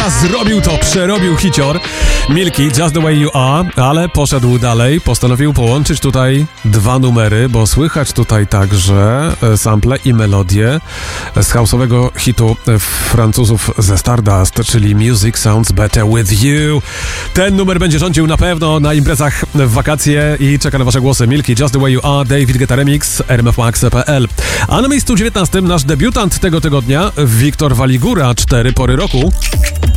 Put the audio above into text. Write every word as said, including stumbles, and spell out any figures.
Guetta zrobił to, przerobił hicior. Milki, Just the Way You Are, ale poszedł dalej, postanowił połączyć tutaj dwa numery, bo słychać tutaj także sample i melodię z house'owego hitu Francuzów ze Stardust, czyli Music Sounds Better With You. Ten numer będzie rządził na pewno na imprezach w wakacje i czeka na wasze głosy. Milki, Just the Way You Are, David Guetta Remix, r m f max kropka p l. A na miejscu dziewiętnastym nasz debiutant tego tygodnia, Wiktor Waligura, Cztery pory roku.